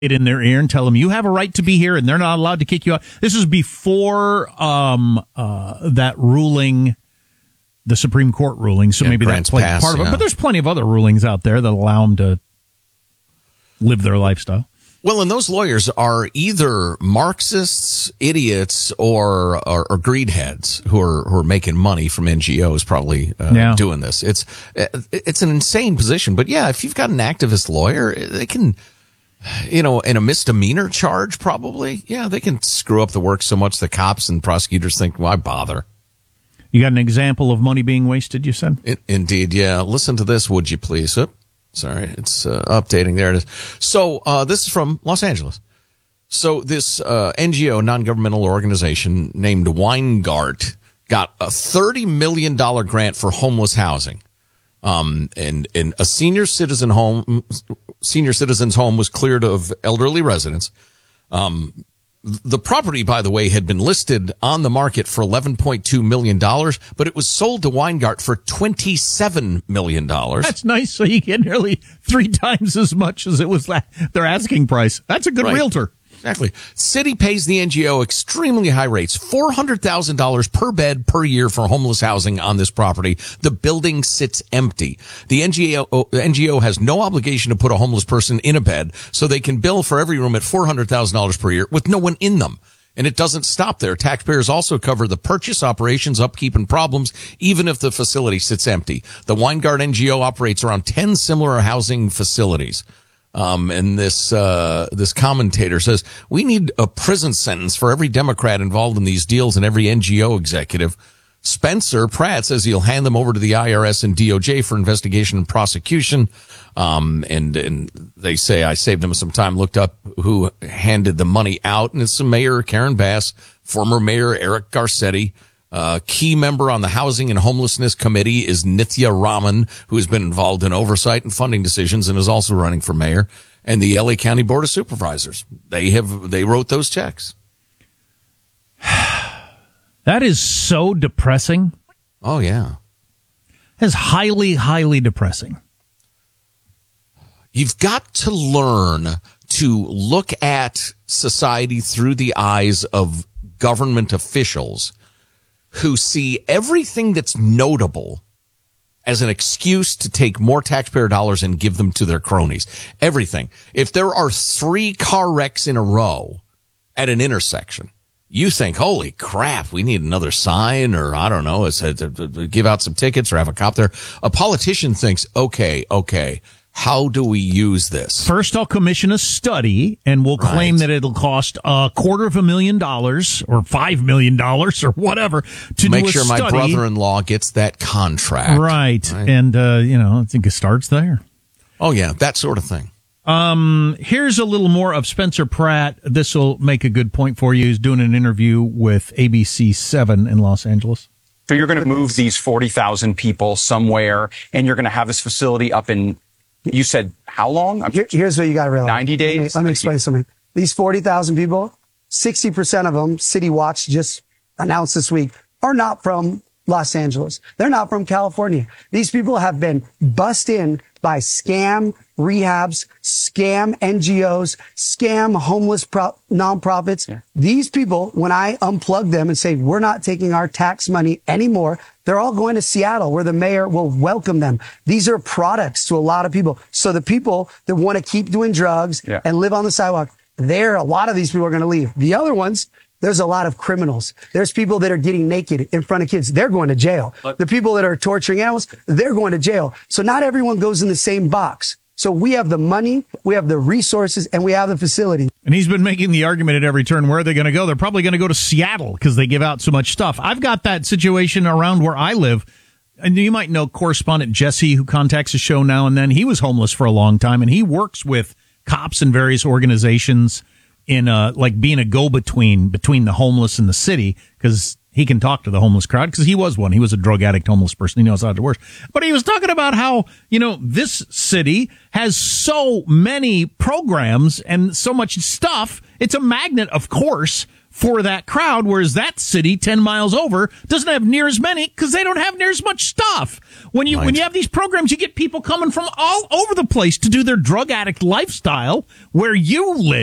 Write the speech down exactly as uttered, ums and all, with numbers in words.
it in their ear and tell them you have a right to be here and they're not allowed to kick you out. This is before um, uh, that ruling, the Supreme Court ruling, so yeah, maybe that's played part of it. Yeah. But there's plenty of other rulings out there that allow them to live their lifestyle. Well, and those lawyers are either Marxists, idiots, or or, or greedheads who are who are making money from N G Os, probably uh, yeah. doing this. It's it's an insane position, but yeah, if you've got an activist lawyer, they can, you know, in a misdemeanor charge, probably, yeah, they can screw up the work so much the cops and prosecutors think, why bother? You got an example of money being wasted? You said, it, indeed, yeah. Listen to this, would you please? Oop. Sorry, it's uh, updating. There it is. So uh, this is from Los Angeles. So this uh, N G O, non-governmental organization named Weingart, got a thirty million dollars grant for homeless housing. Um, and, and a senior citizen home, senior citizen's home was cleared of elderly residents. Um, The property, by the way, had been listed on the market for eleven point two million dollars, but it was sold to Weingart for twenty-seven million dollars. That's nice. So you get nearly three times as much as it was la- their asking price. That's a good right. realtor. Exactly. City pays the N G O extremely high rates, four hundred thousand dollars per bed per year for homeless housing on this property. The building sits empty. The N G O, N G O has no obligation to put a homeless person in a bed, so they can bill for every room at four hundred thousand dollars per year with no one in them. And it doesn't stop there. Taxpayers also cover the purchase, operations, upkeep, and problems, even if the facility sits empty. The Weingart N G O operates around ten similar housing facilities. Um, and this, uh, this commentator says, we need a prison sentence for every Democrat involved in these deals and every N G O executive. Spencer Pratt says he'll hand them over to the I R S and D O J for investigation and prosecution. Um, and, and they say, I saved them some time, looked up who handed the money out, and it's the mayor, Karen Bass, former mayor Eric Garcetti. Uh, key member on the Housing and Homelessness Committee is Nithya Raman, who has been involved in oversight and funding decisions and is also running for mayor. And the L A County Board of Supervisors. They have, they wrote those checks. That is so depressing. Oh, yeah. That's highly, highly depressing. You've got to learn to look at society through the eyes of government officials who see everything that's notable as an excuse to take more taxpayer dollars and give them to their cronies. Everything. If there are three car wrecks in a row at an intersection, you think, holy crap, we need another sign, or I don't know, it's a, to, to give out some tickets or have a cop there. A politician thinks, okay, okay, how do we use this? First, I'll commission a study, and we'll claim right. that it'll cost a quarter of a million dollars or five million dollars or whatever to make do a sure study. My brother-in-law gets that contract. Right. right. And, uh, you know, I think it starts there. Oh, yeah, that sort of thing. Um, here's a little more of Spencer Pratt. This will make a good point for you. He's doing an interview with A B C seven in Los Angeles. So you're going to move these forty thousand people somewhere, and you're going to have this facility up in, you said, how long? Here, here's what you got to realize. ninety days? Let me explain something. These forty thousand people, sixty percent of them, City Watch just announced this week, are not from Los Angeles. They're not from California. These people have been bussed in by scam rehabs, scam N G Os, scam homeless pro- nonprofits. Yeah. These people, when I unplug them and say, we're not taking our tax money anymore, they're all going to Seattle, where the mayor will welcome them. These are products to a lot of people. So the people that want to keep doing drugs yeah. and live on the sidewalk, there, a lot of these people are going to leave. The other ones, there's a lot of criminals. There's people that are getting naked in front of kids. They're going to jail. But the people that are torturing animals, they're going to jail. So not everyone goes in the same box. So we have the money, we have the resources, and we have the facility. And he's been making the argument at every turn. Where are they going to go? They're probably going to go to Seattle because they give out so much stuff. I've got that situation around where I live. And you might know correspondent Jesse, who contacts the show now and then. He was homeless for a long time, and he works with cops and various organizations in uh like being a go-between between the homeless and the city, because he can talk to the homeless crowd because he was one. He was a drug addict, homeless person. He knows how to work. But he was talking about how, you know, this city has so many programs and so much stuff. It's a magnet, of course, for that crowd, whereas that city ten miles over doesn't have near as many because they don't have near as much stuff. When you right. when you have these programs, you get people coming from all over the place to do their drug addict lifestyle where you live.